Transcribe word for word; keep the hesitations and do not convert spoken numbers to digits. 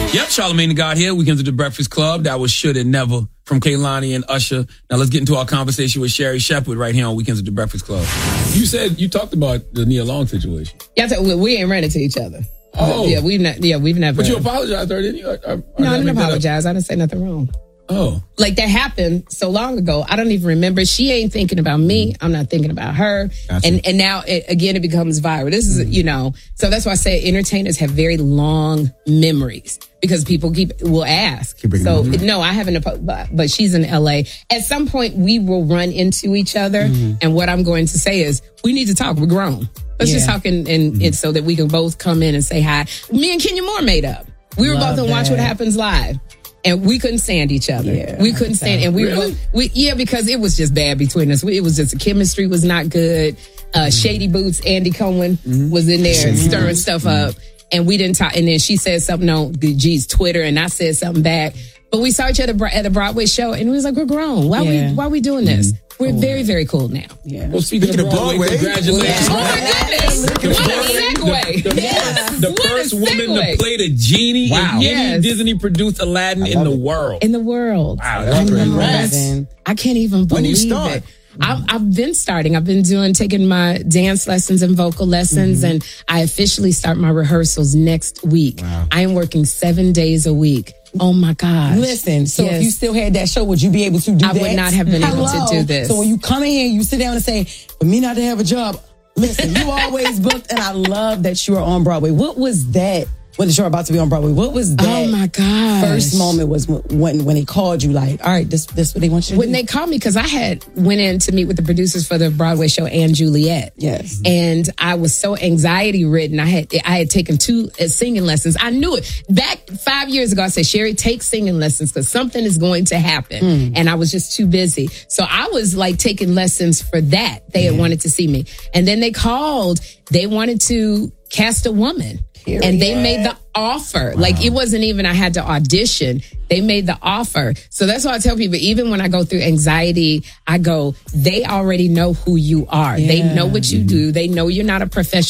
Yep, Charlamagne the God here. Weekends at the Breakfast Club. That was Should and Never from Kehlani and Usher. Now let's get into our conversation with Sherri Shepherd right here on Weekends at the Breakfast Club. You said, you talked about the Nia Long situation. Yeah, we, we ain't ran into each other. Oh. Yeah, we've, not, yeah, we've never. But you apologized her, didn't you? Or, or, or no, I didn't apologize. I didn't say nothing wrong. Oh. Like that happened so long ago. I don't even remember. She ain't thinking about me. I'm not thinking about her. Gotcha. And and now, it, again, it becomes viral. This is, mm-hmm. you know, so that's why I say entertainers have very long memories because people keep will ask. Keep so, mm-hmm. no, I haven't, but, but she's in L A. At some point, we will run into each other. Mm-hmm. And what I'm going to say is, we need to talk. We're grown. Let's yeah. just talk and, and, mm-hmm. and so that we can both come in and say hi. Me and Kenya Moore made up. We were Love both on Watch What Happens Live. And we couldn't stand each other. Yeah, we couldn't stand, and we really? were, we, yeah, because it was just bad between us. We, it was just the chemistry was not good. Uh, mm-hmm. Shady Boots, Andy Cohen mm-hmm. was in there mm-hmm. stirring stuff mm-hmm. up, and we didn't talk. And then she said something on G's Twitter, and I said something back. But we saw each other at a Broadway show, and we was like, we're grown. Why yeah. we why are we doing this? Mm-hmm. We're cool. very, very cool now. Yeah. Well, speaking, speaking of Broadway, Broadway congratulations. Oh, my goodness. What a segue. The, the, yes. the first woman to play the genie wow. in yes. any Disney-produced Aladdin in the it. world. In the world. Wow, that's I, I can't even believe when you start? it. I've, I've been starting. I've been doing, taking my dance lessons and vocal lessons, mm-hmm. and I officially start my rehearsals next week. Wow. I am working seven days a week. Oh my gosh. Listen, so yes. if you still had that show, would you be able to do I that? I would not have been able Hello? to do this. So when you come in here, you sit down and say, for me not to have a job, listen, you always booked, and I love that you are on Broadway. What was that? When the show about to be on Broadway, what was that? Oh my gosh. First moment was when when they called you, like, all right, this this what they want you to when do. When they called me, because I had went in to meet with the producers for the Broadway show and Juliet. Yes. And I was so anxiety ridden. I had I had taken two uh, singing lessons. I knew it. Back five years ago, I said, Sherri, take singing lessons because something is going to happen. Mm. And I was just too busy. So I was like taking lessons for that. They yeah. had wanted to see me. And then they called. They wanted to cast a woman. Period. And they made the offer. Wow. Like, it wasn't even I had to audition. They made the offer. So that's why I tell people, even when I go through anxiety, I go, they already know who you are. Yeah. They know what you mm-hmm. do. They know you're not a professional.